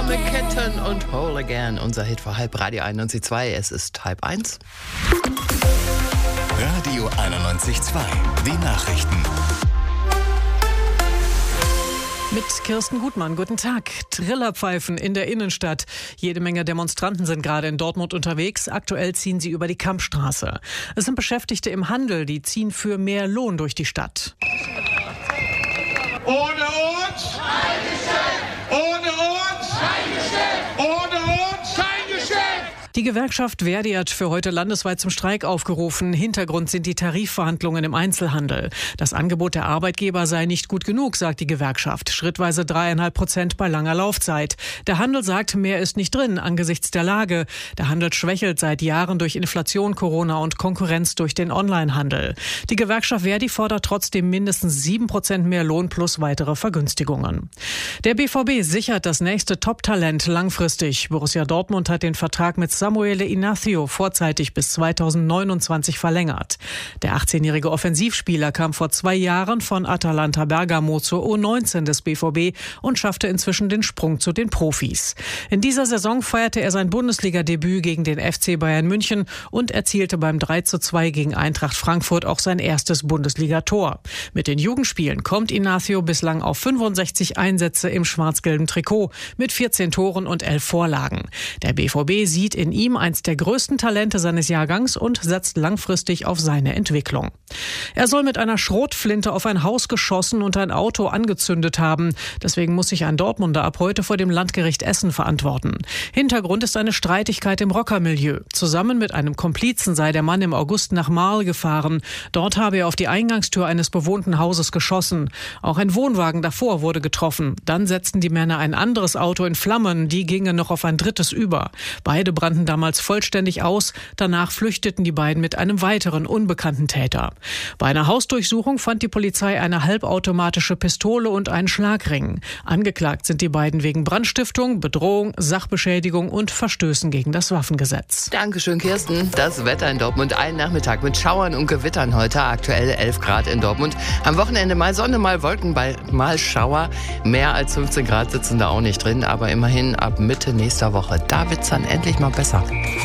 Dame Kitten und Whole Again. Unser Hit vor halb Radio 91.2. Es ist 12:30. Radio 91.2. Die Nachrichten. Mit Kirsten Gutmann, guten Tag. Trillerpfeifen in der Innenstadt. Jede Menge Demonstranten sind gerade in Dortmund unterwegs. Aktuell ziehen sie über die Kampstraße. Es sind Beschäftigte im Handel, die ziehen für mehr Lohn durch die Stadt. Ohne uns kein Geschäft! Ohne uns kein Geschäft! Ohne uns kein Geschäft! Die Gewerkschaft Verdi hat für heute landesweit zum Streik aufgerufen. Hintergrund sind die Tarifverhandlungen im Einzelhandel. Das Angebot der Arbeitgeber sei nicht gut genug, sagt die Gewerkschaft. Schrittweise 3,5% bei langer Laufzeit. Der Handel sagt, mehr ist nicht drin angesichts der Lage. Der Handel schwächelt seit Jahren durch Inflation, Corona und Konkurrenz durch den Onlinehandel. Die Gewerkschaft Verdi fordert trotzdem mindestens 7% mehr Lohn plus weitere Vergünstigungen. Der BVB sichert das nächste Top-Talent langfristig. Borussia Dortmund hat den Vertrag mit Samuele Inácio vorzeitig bis 2029 verlängert. Der 18-jährige Offensivspieler kam vor 2 Jahren von Atalanta Bergamo zur U19 des BVB und schaffte inzwischen den Sprung zu den Profis. In dieser Saison feierte er sein Bundesliga-Debüt gegen den FC Bayern München und erzielte beim 3:2 gegen Eintracht Frankfurt auch sein erstes Bundesliga-Tor. Mit den Jugendspielen kommt Inácio bislang auf 65 Einsätze im schwarz-gelben Trikot mit 14 Toren und 11 Vorlagen. Der BVB sieht in ihm eins der größten Talente seines Jahrgangs und setzt langfristig auf seine Entwicklung. Er soll mit einer Schrotflinte auf ein Haus geschossen und ein Auto angezündet haben. Deswegen muss sich ein Dortmunder ab heute vor dem Landgericht Essen verantworten. Hintergrund ist eine Streitigkeit im Rockermilieu. Zusammen mit einem Komplizen sei der Mann im August nach Marl gefahren. Dort habe er auf die Eingangstür eines bewohnten Hauses geschossen. Auch ein Wohnwagen davor wurde getroffen. Dann setzten die Männer ein anderes Auto in Flammen. Die gingen noch auf ein drittes über. Beide brannten damals vollständig aus. Danach flüchteten die beiden mit einem weiteren unbekannten Täter. Bei einer Hausdurchsuchung fand die Polizei eine halbautomatische Pistole und einen Schlagring. Angeklagt sind die beiden wegen Brandstiftung, Bedrohung, Sachbeschädigung und Verstößen gegen das Waffengesetz. Dankeschön, Kirsten. Das Wetter in Dortmund, ein Nachmittag mit Schauern und Gewittern heute. Aktuell 11 Grad in Dortmund. Am Wochenende mal Sonne, mal Wolken, mal Schauer. Mehr als 15 Grad sitzen da auch nicht drin, aber immerhin ab Mitte nächster Woche. Da wird's dann endlich mal besser.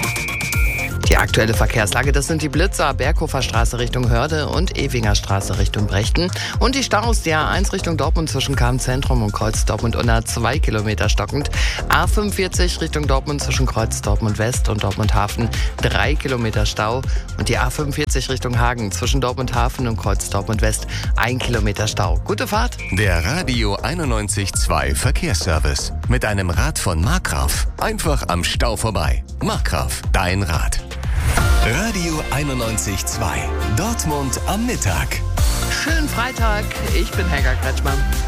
Die aktuelle Verkehrslage, das sind die Blitzer, Berghofer Straße Richtung Hörde und Ewinger Straße Richtung Brechten. Und die Staus, die A1 Richtung Dortmund zwischen Kahn-Zentrum und Kreuz Dortmund-Unna 2 Kilometer stockend. A45 Richtung Dortmund zwischen Kreuz Dortmund-West und Dortmund-Hafen 3 Kilometer Stau. Und die A45 Richtung Hagen zwischen Dortmund-Hafen und Kreuz Dortmund-West 1 Kilometer Stau. Gute Fahrt! Der Radio 91.2 Verkehrsservice. Mit einem Rad von Markgraf. Einfach am Stau vorbei. Markgraf, dein Rad. Radio 91.2. Dortmund am Mittag. Schönen Freitag, ich bin Helga Kretschmann.